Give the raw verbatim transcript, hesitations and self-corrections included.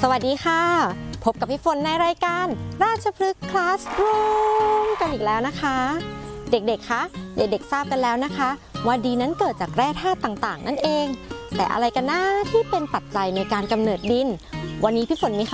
สวัสดีค่ะพบกับพี่ฝนในรายการราชพฤกษ์คลาสรูมกันอีกแล้วนะคะเด็กๆคะเด็กๆทราบกันแล้วนะคะว่าดินนั้นเกิดจากแร่ธาตุต่างๆนั่นเองแต่อะไรกันนะที่เป็นปัจจัยในการกำเนิดดินวันนี้พี่ฝนมีค